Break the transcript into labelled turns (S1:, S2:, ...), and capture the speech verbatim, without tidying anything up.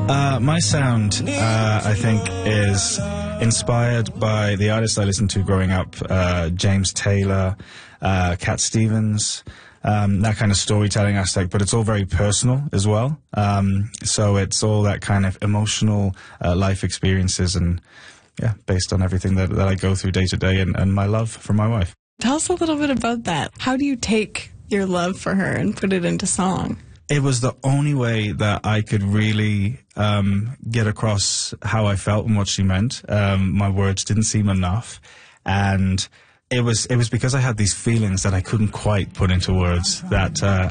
S1: Uh, my sound, uh, I think, is inspired by the artists I listened to growing up, uh, James Taylor, uh, Cat Stevens, um, that kind of storytelling aspect, but it's all very personal as well. Um, so it's all that kind of emotional uh, life experiences and, yeah, based on everything that, that I go through day to day and, and my love for my wife.
S2: Tell us a little bit about that. How do you take your love for her and put it into song?
S1: It was the only way that I could really um, get across how I felt and what she meant. Um, my words didn't seem enough, and it was it was because I had these feelings that I couldn't quite put into words that uh,